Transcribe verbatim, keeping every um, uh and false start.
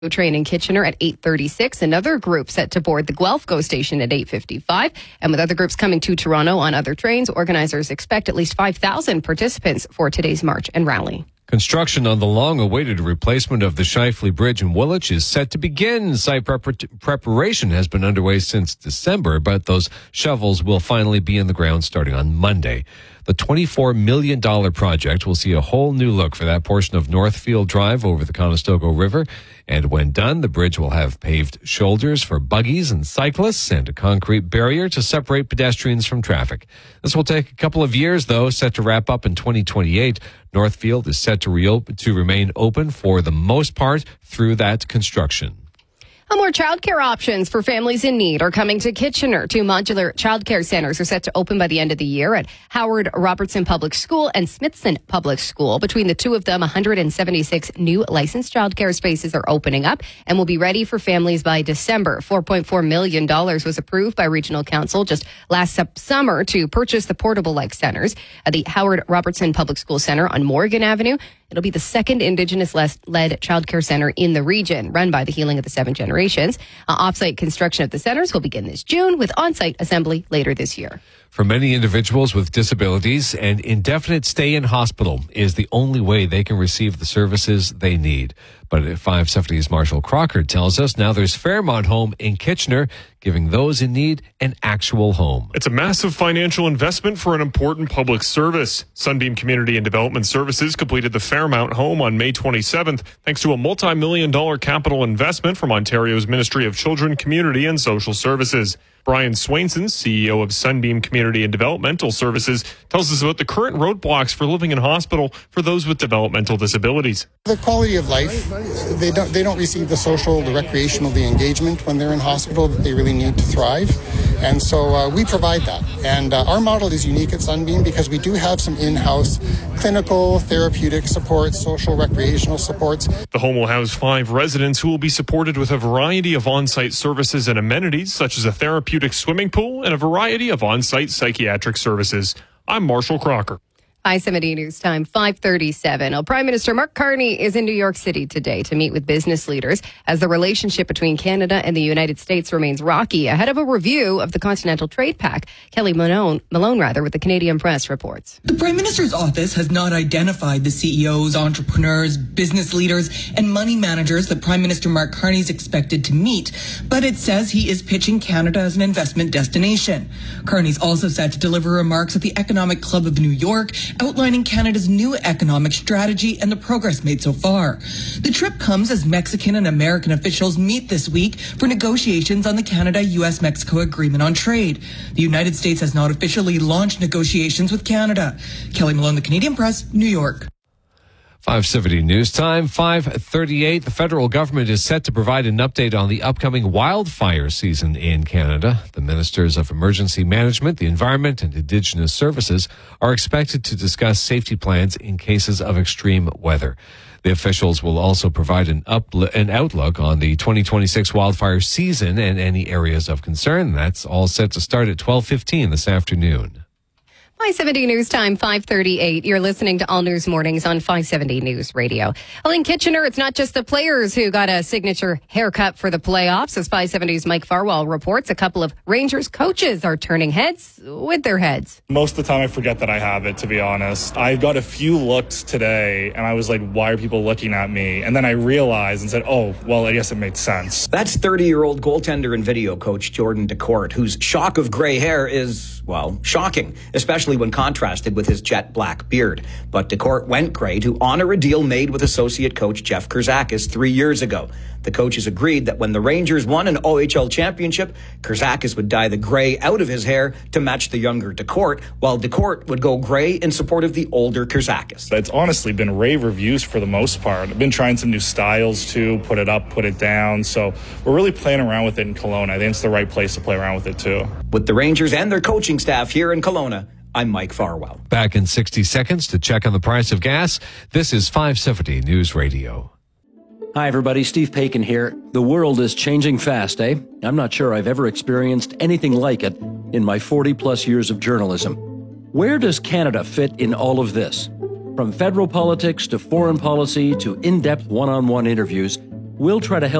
train in Kitchener at eight thirty-six. Another group set to board the Guelph GO station at eight fifty-five. And with other groups coming to Toronto on other trains, organizers expect at least five thousand participants for today's march and rally. Construction on the long-awaited replacement of the Shifley Bridge in Woolwich is set to begin. Site prepar- preparation has been underway since December, but those shovels will finally be in the ground starting on Monday. The twenty-four million dollars project will see a whole new look for that portion of Northfield Drive over the Conestoga River. And when done, the bridge will have paved shoulders for buggies and cyclists and a concrete barrier to separate pedestrians from traffic. This will take a couple of years, though, set to wrap up in twenty twenty-eight. Northfield is set to, reopen, to remain open for the most part through that construction. More childcare options for families in need are coming to Kitchener. Two modular childcare centers are set to open by the end of the year at Howard Robertson Public School and Smithson Public School. Between the two of them, one hundred seventy-six new licensed childcare spaces are opening up and will be ready for families by December. four point four million dollars was approved by Regional Council just last summer to purchase the portable-like centers. At the Howard Robertson Public School Center on Morgan Avenue, it'll be the second Indigenous-led childcare center in the region, run by the Healing of the Seven Generations. Uh, off-site construction of the centers will begin this June, with on-site assembly later this year. For many individuals with disabilities, an indefinite stay in hospital is the only way they can receive the services they need. But at five seventy's Marshall Crocker tells us now there's Fairmont Home in Kitchener, giving those in need an actual home. It's a massive financial investment for an important public service. Sunbeam Community and Development Services completed the Fairmont Home on May twenty-seventh, thanks to a multi-million dollar capital investment from Ontario's Ministry of Children, Community and Social Services. Brian Swainson, C E O of Sunbeam Community and Developmental Services, tells us about the current roadblocks for living in hospital for those with developmental disabilities. The quality of life, they don't they don't receive the social, the recreational, the engagement when they're in hospital that they really need to thrive. And so uh, we provide that. And uh, our model is unique at Sunbeam because we do have some in-house clinical, therapeutic supports, social, recreational supports. The home will house five residents who will be supported with a variety of on-site services and amenities, such as a therapeutic swimming pool and a variety of on-site psychiatric services. I'm Marshall Crocker. five seventy News Time, five thirty-seven. Well, Prime Minister Mark Carney is in New York City today to meet with business leaders as the relationship between Canada and the United States remains rocky ahead of a review of the Continental Trade Pact. Kelly Malone, Malone rather, with the Canadian Press reports. The Prime Minister's office has not identified the C E Os, entrepreneurs, business leaders, and money managers that Prime Minister Mark Carney is expected to meet, but it says he is pitching Canada as an investment destination. Carney's also set to deliver remarks at the Economic Club of New York, outlining Canada's new economic strategy and the progress made so far. The trip comes as Mexican and American officials meet this week for negotiations on the Canada-U S Mexico Agreement on Trade. The United States has not officially launched negotiations with Canada. Kelly Malone, the Canadian Press, New York. five seventy News Time, five thirty-eight. The federal government is set to provide an update on the upcoming wildfire season in Canada. The Ministers of Emergency Management, the Environment, and Indigenous Services are expected to discuss safety plans in cases of extreme weather. The officials will also provide an, up, an outlook on the twenty twenty-six wildfire season and any areas of concern. That's all set to start at twelve fifteen this afternoon. five seventy News Time, five thirty-eight. You're listening to All News Mornings on five seventy News Radio. Well, in Kitchener, it's not just the players who got a signature haircut for the playoffs. As five seventy's Mike Farwell reports, a couple of Rangers coaches are turning heads with their heads. Most of the time I forget that I have it, to be honest. I got a few looks today, and I was like, why are people looking at me? And then I realized and said, oh, well, I guess it made sense. That's thirty-year-old goaltender and video coach Jordan Decourt, whose shock of gray hair is, well, shocking, especially when contrasted with his jet black beard. But Decourt went gray to honor a deal made with associate coach Jeff Kurzakis three years ago. The coaches agreed that when the Rangers won an O H L championship, Kurzakis would dye the gray out of his hair to match the younger Decourt, while Decourt would go gray in support of the older Kurzakis. It's honestly been rave reviews for the most part. I've been trying some new styles too, put it up, put it down. So we're really playing around with it in Kelowna. I think it's the right place to play around with it too. With the Rangers and their coaching staff here in Kelowna, I'm Mike Farwell. Back in sixty seconds to check on the price of gas. This is five seventy News Radio. Hi, everybody. Steve Paikin here. The world is changing fast, eh? I'm not sure I've ever experienced anything like it in my forty-plus years of journalism. Where does Canada fit in all of this? From federal politics to foreign policy to in-depth one-on-one interviews, we'll try to help